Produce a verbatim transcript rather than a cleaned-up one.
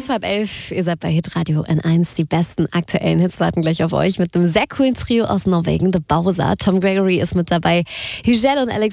halb elf, ihr seid bei Hitradio N eins. Die besten aktuellen Hits warten gleich auf euch mit einem sehr coolen Trio aus Norwegen, The Bowser. Tom Gregory ist mit dabei, Hügel und Alex